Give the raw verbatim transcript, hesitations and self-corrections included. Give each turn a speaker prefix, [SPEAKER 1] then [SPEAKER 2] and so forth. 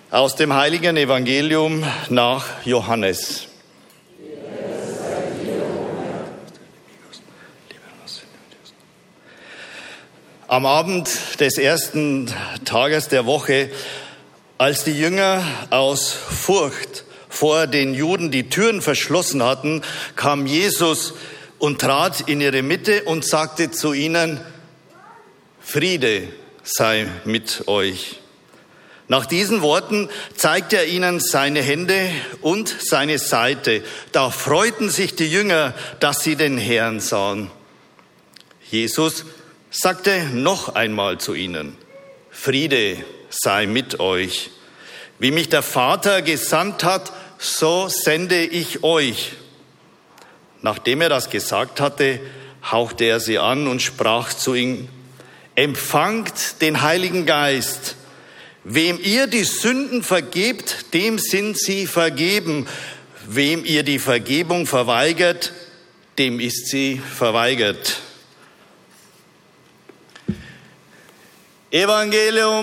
[SPEAKER 1] Aus dem heiligen Evangelium nach Johannes. Am Abend des ersten Tages der Woche, als die Jünger aus Furcht vor den Juden die Türen verschlossen hatten, kam Jesus und trat in ihre Mitte und sagte zu ihnen: Friede sei mit euch. Nach diesen Worten zeigte er ihnen seine Hände und seine Seite. Da freuten sich die Jünger, dass sie den Herrn sahen. Jesus sagte noch einmal zu ihnen: Friede sei mit euch. Wie mich der Vater gesandt hat, so sende ich euch. Nachdem er das gesagt hatte, hauchte er sie an und sprach zu ihnen: Empfangt den Heiligen Geist. Wem ihr die Sünden vergebt, dem sind sie vergeben. Wem ihr die Vergebung verweigert, dem ist sie verweigert. Evangelium